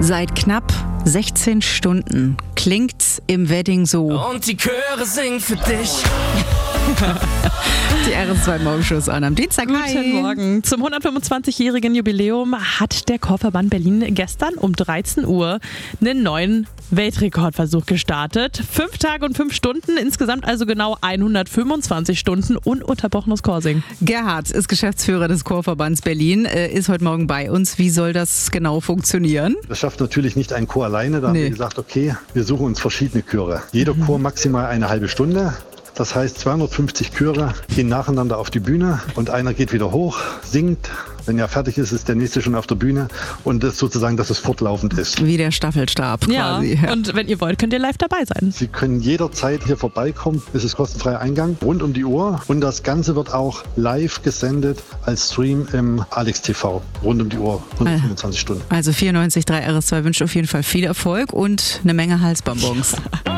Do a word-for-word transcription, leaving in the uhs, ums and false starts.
Seit knapp sechzehn Stunden klingt's im Wedding so. Und die Chöre singen für dich. Die R S zwei Morgenshows an am Dienstag. Guten Hi. Morgen. Zum hundertfünfundzwanzigjährigen Jubiläum hat der Chorverband Berlin gestern um dreizehn Uhr einen neuen Weltrekordversuch gestartet. Fünf Tage und fünf Stunden, insgesamt also genau hundertfünfundzwanzig Stunden ununterbrochenes Chorsingen. Gerhard ist Geschäftsführer des Chorverbands Berlin, ist heute Morgen bei uns. Wie soll das genau funktionieren? Das schafft natürlich nicht ein Chor alleine. Da Nee. haben wir gesagt, okay, wir suchen uns verschiedene Chöre. Jeder mhm. Chor maximal eine halbe Stunde. Das heißt, zweihundertfünfzig Chöre gehen nacheinander auf die Bühne und einer geht wieder hoch, singt. Wenn er fertig ist, ist der nächste schon auf der Bühne und das sozusagen, dass es fortlaufend ist. Wie der Staffelstab Ja, quasi. Ja. und wenn ihr wollt, könnt ihr live dabei sein. Sie können jederzeit hier vorbeikommen. Es ist kostenfreier Eingang rund um die Uhr und das Ganze wird auch live gesendet als Stream im Alex T V. Rund um die Uhr, hundertfünfundzwanzig Stunden. Also vierundneunzig Komma drei R S zwei wünscht auf jeden Fall viel Erfolg und eine Menge Halsbonbons.